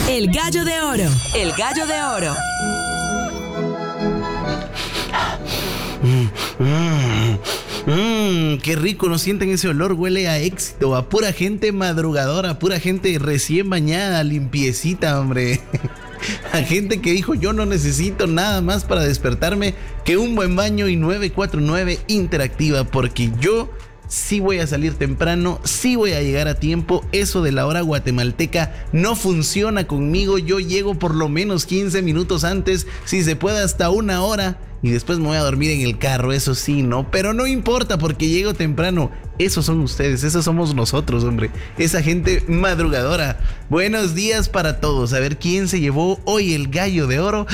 El gallo de oro. El gallo de oro. Qué rico, ¿no sienten ese olor? Huele a éxito, a pura gente madrugadora, a pura gente recién bañada, limpiecita, hombre. A gente que dijo, yo no necesito nada más para despertarme que un buen baño y 949 interactiva, porque yo sí voy a salir temprano, sí voy a llegar a tiempo. Eso de la hora guatemalteca no funciona conmigo. Yo llego por lo menos 15 minutos antes, si se puede hasta una hora, y después me voy a dormir en el carro, eso sí, ¿no? Pero no importa porque llego temprano. Esos son ustedes, esos somos nosotros, hombre. Esa gente madrugadora. Buenos días para todos. A ver quién se llevó hoy el gallo de oro.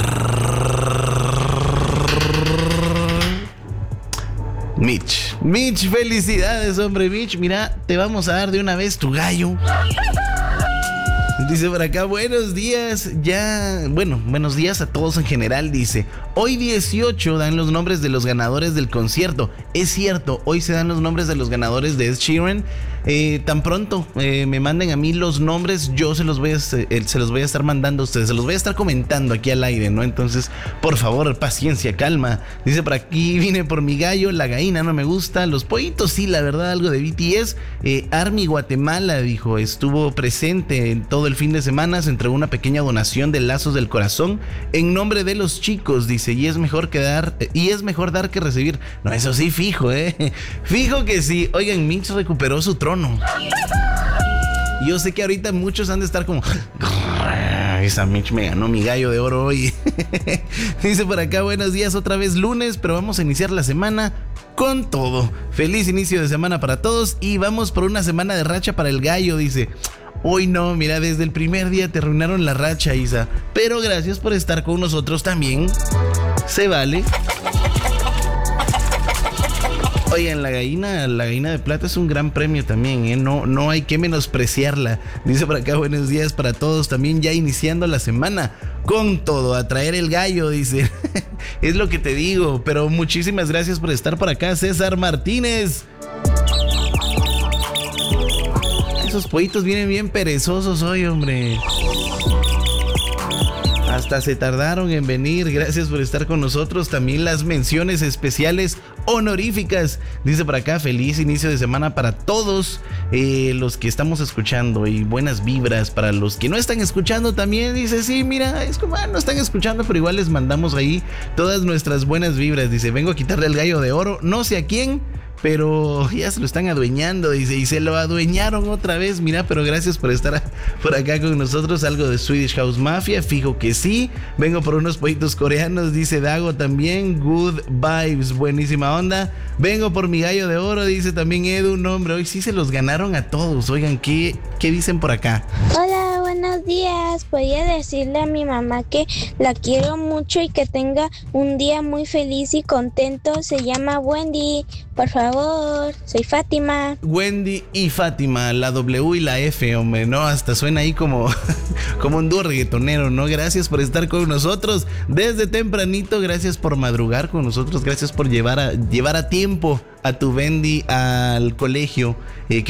Mitch, felicidades, hombre. Mitch, mira, te vamos a dar de una vez tu gallo. Dice por acá, buenos días, buenos días a todos en general, dice. Hoy 18 dan los nombres de los ganadores del concierto. Es cierto, hoy se dan los nombres de los ganadores de Ed Sheeran. Tan pronto me manden a mí los nombres, yo se los voy a estar mandando a ustedes, se los voy a estar comentando aquí al aire, ¿no? Entonces, por favor, paciencia, calma. Dice por aquí, vine por mi gallo, la gallina no me gusta, los pollitos sí, la verdad, algo de BTS. Army Guatemala, dijo, estuvo presente en todo el fin de semana, se entregó una pequeña donación de lazos del corazón en nombre de los chicos, dice, y es mejor dar que recibir. No, eso sí, fijo, fijo que sí. Oigan, Mitch recuperó su trono. Yo sé que ahorita muchos han de estar como, esa Mitch me ganó mi gallo de oro hoy. Dice por acá, buenos días, otra vez lunes, pero vamos a iniciar la semana con todo. Feliz inicio de semana para todos y vamos por una semana de racha para el gallo, dice. Hoy no, mira, desde el primer día te arruinaron la racha, Isa. Pero gracias por estar con nosotros también. Se vale. Oigan, la gallina de plata es un gran premio también, no hay que menospreciarla. Dice por acá, buenos días para todos, también ya iniciando la semana con todo, a traer el gallo, dice. Es lo que te digo, pero muchísimas gracias por estar por acá, César Martínez. Esos pollitos vienen bien perezosos hoy, hombre. Hasta se tardaron en venir. Gracias por estar con nosotros. También las menciones especiales honoríficas. Dice por acá, feliz inicio de semana para todos los que estamos escuchando y buenas vibras para los que no están escuchando también. Dice, sí, mira, es como, no están escuchando, pero igual les mandamos ahí todas nuestras buenas vibras. Dice, vengo a quitarle el gallo de oro, no sé a quién, pero ya se lo están adueñando, dice, y se lo adueñaron otra vez, mira, pero gracias por estar por acá con nosotros. Algo de Swedish House Mafia, fijo que sí. Vengo por unos pollitos coreanos, dice Dago también. Good vibes, buenísima onda. Vengo por mi gallo de oro, dice también Edu. No, hombre, hoy sí se los ganaron a todos. Oigan, ¿qué dicen por acá? Hola, buenos días. Podría decirle a mi mamá que la quiero mucho y que tenga un día muy feliz y contento. Se llama Wendy. Por favor, soy Fátima. Wendy y Fátima, la W y la F, hombre, ¿no? Hasta suena ahí como un dúo reggaetonero, ¿no? Gracias por estar con nosotros desde tempranito, gracias por madrugar con nosotros, gracias por llevar a tiempo a tu Wendy al colegio.